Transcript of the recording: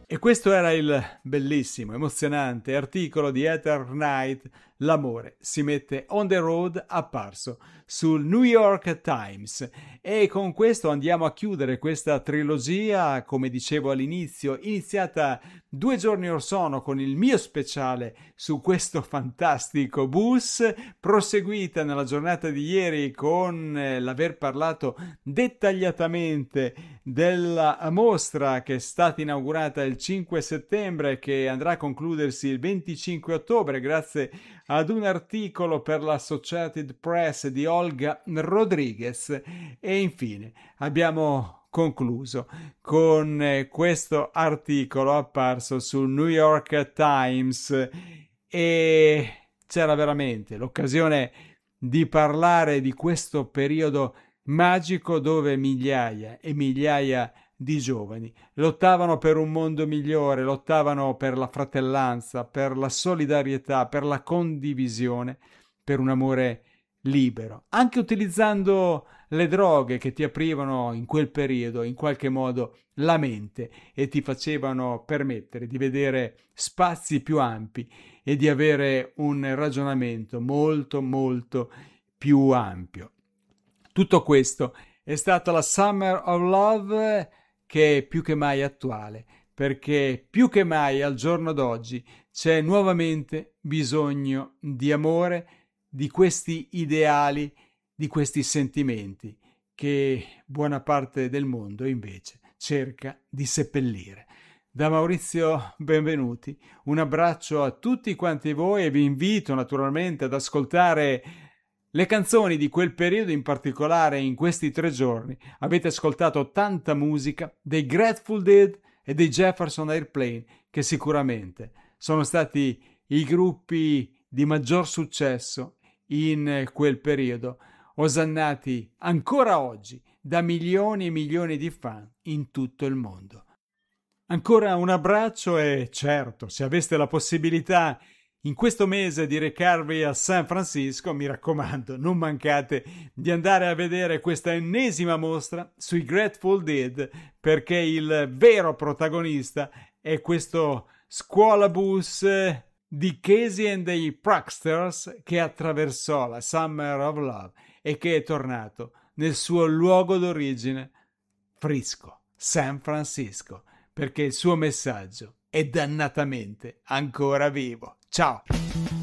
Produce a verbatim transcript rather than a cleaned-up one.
E questo era il bellissimo, emozionante articolo di Heather Knight, L'amore si mette on the road, apparso sul New York Times. E con questo andiamo a chiudere questa trilogia, come dicevo all'inizio, iniziata due giorni or sono con il mio speciale su questo fantastico bus, proseguita nella giornata di ieri con eh, l'aver parlato dettagliatamente della mostra che è stata inaugurata il cinque settembre e che andrà a concludersi il venticinque ottobre grazie ad un articolo per l'Associated Press di Olga Rodriguez. E infine abbiamo concluso con eh, questo articolo apparso sul New York Times, e c'era veramente l'occasione di parlare di questo periodo magico dove migliaia e migliaia di giovani lottavano per un mondo migliore, lottavano per la fratellanza, per la solidarietà, per la condivisione, per un amore libero, anche utilizzando le droghe che ti aprivano in quel periodo in qualche modo la mente e ti facevano permettere di vedere spazi più ampi e di avere un ragionamento molto molto più ampio. Tutto questo è stata la Summer of Love, che è più che mai attuale, perché più che mai al giorno d'oggi c'è nuovamente bisogno di amore, di questi ideali, di questi sentimenti che buona parte del mondo invece cerca di seppellire. Da Maurizio benvenuti, un abbraccio a tutti quanti voi e vi invito naturalmente ad ascoltare le canzoni di quel periodo, in particolare in questi tre giorni. Avete ascoltato tanta musica dei Grateful Dead e dei Jefferson Airplane, che sicuramente sono stati i gruppi di maggior successo in quel periodo, osannati ancora oggi da milioni e milioni di fan in tutto il mondo. Ancora un abbraccio e certo, se aveste la possibilità in questo mese di recarvi a San Francisco, mi raccomando, non mancate di andare a vedere questa ennesima mostra sui Grateful Dead, perché il vero protagonista è questo scuolabus di Casey and the Pranksters che attraversò la Summer of Love e che è tornato nel suo luogo d'origine, Frisco, San Francisco, perché il suo messaggio è dannatamente ancora vivo. Ciao!